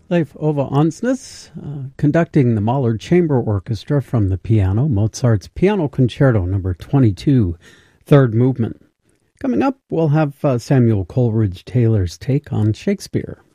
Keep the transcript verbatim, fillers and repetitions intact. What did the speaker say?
Leif Ove Ansnes, uh, conducting the Mahler Chamber Orchestra from the piano, Mozart's Piano Concerto number twenty-two, third movement. Coming up, we'll have uh, Samuel Coleridge Taylor's take on Shakespeare.